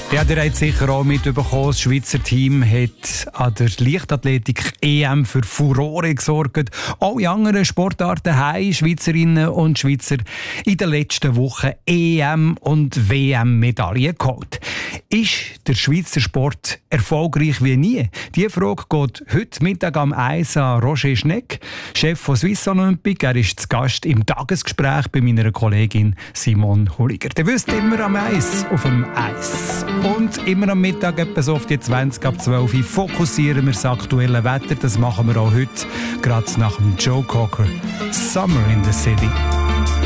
Ja, ihr habt sicher auch mitbekommen, das Schweizer Team hat an der Leichtathletik EM für Furore gesorgt. Alle anderen Sportarten haben Schweizerinnen und Schweizer in den letzten Wochen EM- und WM-Medaillen geholt. Ist der Schweizer Sport erfolgreich wie nie? Diese Frage geht heute Mittag am 1 an Roger Schneck, Chef von Swiss Olympic. Er ist zu Gast im Tagesgespräch bei meiner Kollegin Simone Hulliger. Ihr wisst, immer am 1 auf dem Eis. Und immer am Mittag, etwa so auf die 20 ab 12 Uhr, fokussieren wir das aktuelle Wetter. Das machen wir auch heute, gerade nach dem Joe Cocker. Summer in the City.